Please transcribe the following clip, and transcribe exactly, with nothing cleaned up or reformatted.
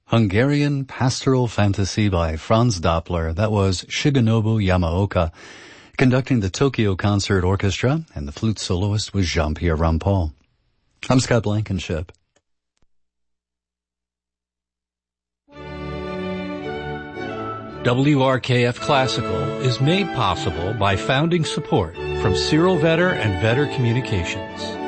Hungarian Pastoral Fantasy by Franz Doppler. That was Shigenobu Yamaoka conducting the Tokyo Concert Orchestra, and the flute soloist was Jean-Pierre Rampal. I'm Scott Blankenship. W R K F Classical is made possible by founding support from Cyril Vetter and Vetter Communications.